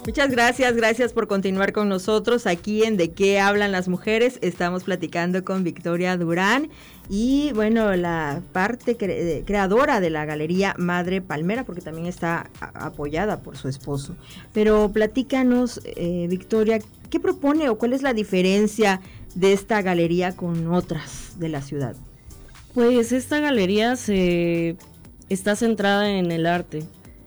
Muchas gracias por continuar con nosotros aquí en De qué hablan las mujeres. Estamos platicando con Victoria Durán y bueno, la parte creadora de la Galería Madre Palmera, porque también está apoyada por su esposo. Pero platícanos, Victoria, ¿qué propone o cuál es la diferencia de esta galería con otras de la ciudad? Pues esta galería está centrada en el arte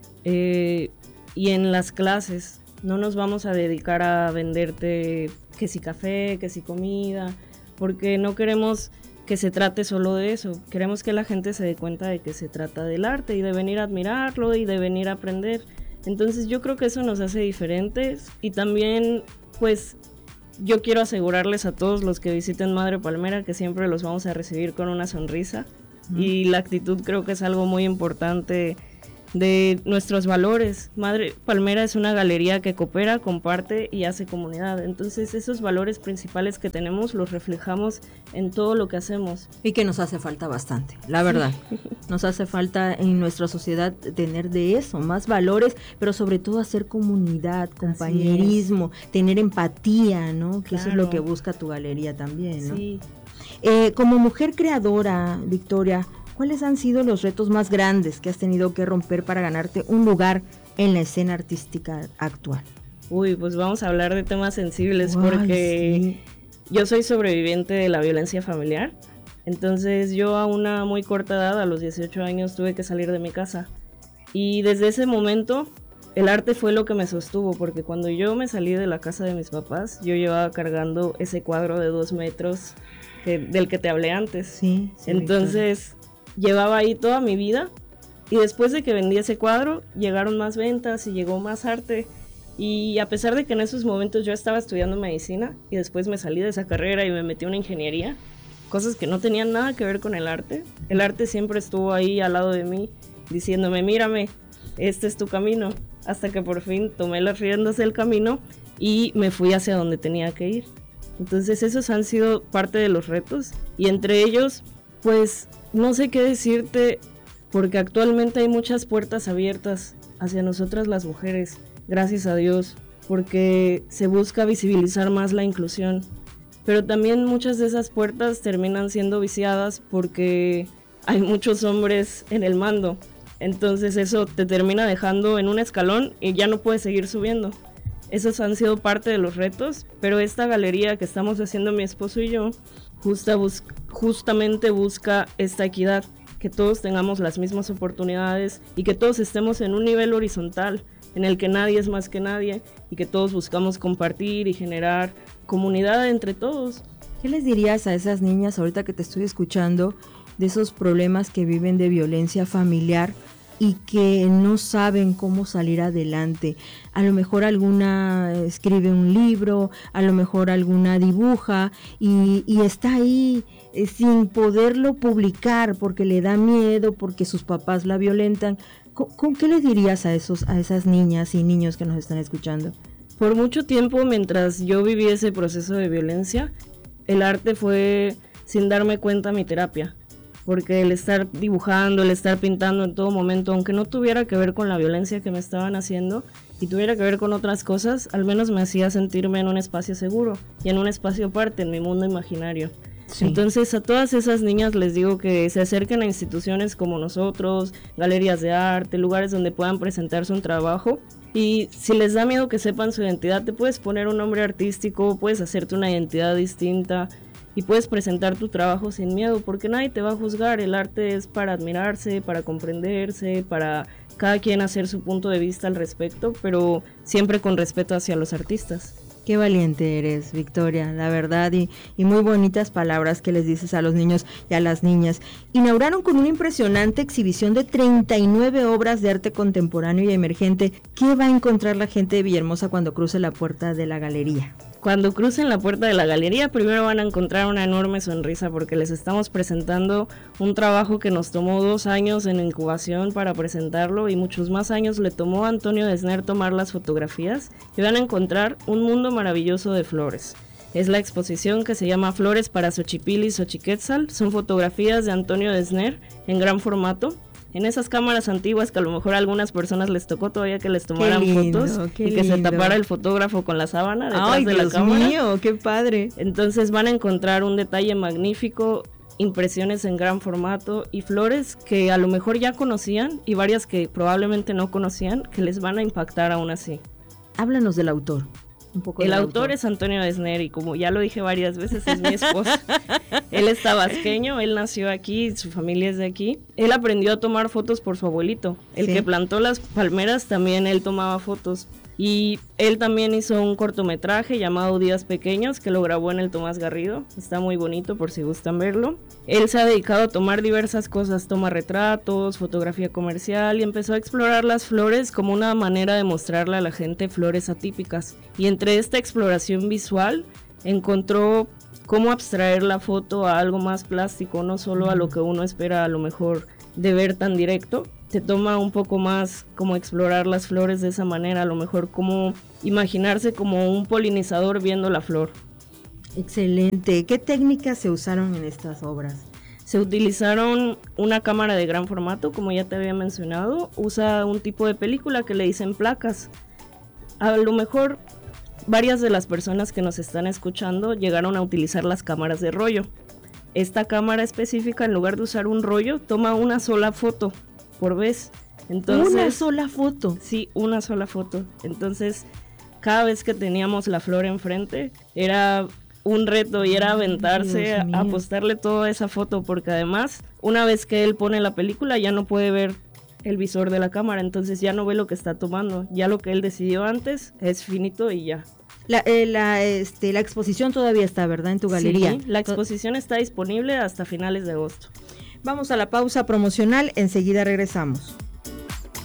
y en las clases. No nos vamos a dedicar a venderte que si café, que si comida, porque no queremos que se trate solo de eso. Queremos que la gente se dé cuenta de que se trata del arte y de venir a admirarlo y de venir a aprender. Entonces yo creo que eso nos hace diferentes y también pues yo quiero asegurarles a todos los que visiten Madre Palmera que siempre los vamos a recibir con una sonrisa y la actitud creo que es algo muy importante de nuestros valores. Madre Palmera es una galería que coopera, comparte y hace comunidad. Entonces esos valores principales que tenemos los reflejamos en todo lo que hacemos. Y que nos hace falta bastante, la verdad. Sí. Nos hace falta en nuestra sociedad tener de eso, más valores, pero sobre todo hacer comunidad, compañerismo, tener empatía, ¿no? Que claro. Eso es lo que busca tu galería también, ¿no? Sí. Como mujer creadora, Victoria, ¿cuáles han sido los retos más grandes que has tenido que romper para ganarte un lugar en la escena artística actual? Uy, pues vamos a hablar de temas sensibles porque yo soy sobreviviente de la violencia familiar. Entonces yo a una muy corta edad, a los 18 años, tuve que salir de mi casa. Y desde ese momento el arte fue lo que me sostuvo, porque cuando yo me salí de la casa de mis papás, yo llevaba cargando ese cuadro de 2 metros del que te hablé antes. Sí, entonces llevaba ahí toda mi vida y después de que vendí ese cuadro llegaron más ventas y llegó más arte y a pesar de que en esos momentos yo estaba estudiando medicina y después me salí de esa carrera y me metí a una ingeniería, cosas que no tenían nada que ver con el arte siempre estuvo ahí al lado de mí diciéndome mírame, este es tu camino, hasta que por fin tomé las riendas del camino y me fui hacia donde tenía que ir. Entonces esos han sido parte de los retos y entre ellos pues no sé qué decirte porque actualmente hay muchas puertas abiertas hacia nosotras las mujeres, gracias a Dios, porque se busca visibilizar más la inclusión, pero también muchas de esas puertas terminan siendo viciadas porque hay muchos hombres en el mando, entonces eso te termina dejando en un escalón y ya no puedes seguir subiendo. Esos han sido parte de los retos, pero esta galería que estamos haciendo mi esposo y yo justamente busca esta equidad, que todos tengamos las mismas oportunidades y que todos estemos en un nivel horizontal en el que nadie es más que nadie y que todos buscamos compartir y generar comunidad entre todos. ¿Qué les dirías a esas niñas ahorita que te estoy escuchando de esos problemas que viven de violencia familiar y que no saben cómo salir adelante? A lo mejor alguna escribe un libro, a lo mejor alguna dibuja y está ahí sin poderlo publicar porque le da miedo, porque sus papás la violentan. ¿Con qué le dirías a esas niñas y niños que nos están escuchando? Por mucho tiempo, mientras yo viví ese proceso de violencia, el arte fue, sin darme cuenta, mi terapia. Porque el estar dibujando, el estar pintando en todo momento, aunque no tuviera que ver con la violencia que me estaban haciendo y tuviera que ver con otras cosas, al menos me hacía sentirme en un espacio seguro y en un espacio aparte, en mi mundo imaginario. Sí. Entonces a todas esas niñas les digo que se acerquen a instituciones como nosotros, galerías de arte, lugares donde puedan presentarse un trabajo. Y si les da miedo que sepan su identidad, te puedes poner un nombre artístico, puedes hacerte una identidad distinta y puedes presentar tu trabajo sin miedo, porque nadie te va a juzgar. El arte es para admirarse, para comprenderse, para cada quien hacer su punto de vista al respecto, pero siempre con respeto hacia los artistas. Qué valiente eres, Victoria, la verdad, y muy bonitas palabras que les dices a los niños y a las niñas. Inauguraron con una impresionante exhibición de 39 obras de arte contemporáneo y emergente. ¿Qué va a encontrar la gente de Villahermosa cuando cruce la puerta de la galería? Cuando crucen la puerta de la galería, primero van a encontrar una enorme sonrisa porque les estamos presentando un trabajo que nos tomó 2 años en incubación para presentarlo y muchos más años le tomó a Antonio Desner tomar las fotografías, y van a encontrar un mundo maravilloso de flores. Es la exposición que se llama Flores para Xochipilli y Xochiquétzal. Son fotografías de Antonio Desner en gran formato. en esas cámaras antiguas que a lo mejor a algunas personas les tocó todavía que les tomaran fotos y que se tapara el fotógrafo con la sábana detrás de la cámara. ¡Ay, Dios mío, qué padre! Entonces van a encontrar un detalle magnífico, impresiones en gran formato y flores que a lo mejor ya conocían y varias que probablemente no conocían, que les van a impactar aún así. Háblanos del autor. El autor es Antonio Desner y como ya lo dije varias veces, es mi esposo. Él es tabasqueño, él nació aquí, su familia es de aquí. Él aprendió a tomar fotos por su abuelito. El que plantó las palmeras también él tomaba fotos. Y él también hizo un cortometraje llamado Días Pequeños que lo grabó en el Tomás Garrido. Está muy bonito por si gustan verlo. Él se ha dedicado a tomar diversas cosas, toma retratos, fotografía comercial y empezó a explorar las flores como una manera de mostrarle a la gente flores atípicas. Y entre esta exploración visual encontró cómo abstraer la foto a algo más plástico, no solo a lo que uno espera a lo mejor de ver tan directo. Se toma un poco más como explorar las flores de esa manera, a lo mejor como imaginarse como un polinizador viendo la flor. Excelente. ¿Qué técnicas se usaron en estas obras? Se utilizaron una cámara de gran formato, como ya te había mencionado. Usa un tipo de película que le dicen placas. A lo mejor varias de las personas que nos están escuchando llegaron a utilizar las cámaras de rollo. Esta cámara específica, en lugar de usar un rollo, toma una sola foto por vez. Entonces, ¿una sola foto? Sí, una sola foto. Entonces, cada vez que teníamos la flor enfrente, era un reto y era aventarse a apostarle toda esa foto, porque además, una vez que él pone la película, ya no puede ver el visor de la cámara, entonces ya no ve lo que está tomando. Ya lo que él decidió antes es finito y ya. La exposición todavía está, ¿verdad? En tu galería. Sí, la exposición está disponible hasta finales de agosto. Vamos a la pausa promocional, enseguida regresamos.